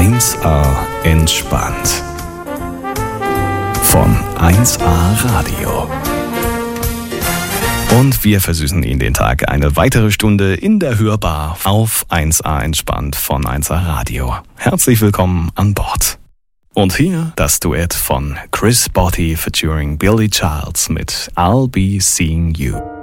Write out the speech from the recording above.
1A entspannt. Von 1A Radio. Und wir versüßen Ihnen den Tag eine weitere Stunde in der Hörbar auf 1A entspannt von 1A Radio. Herzlich willkommen an Bord. Und hier das Duett von Chris Botti featuring Billy Childs mit I'll Be Seeing You.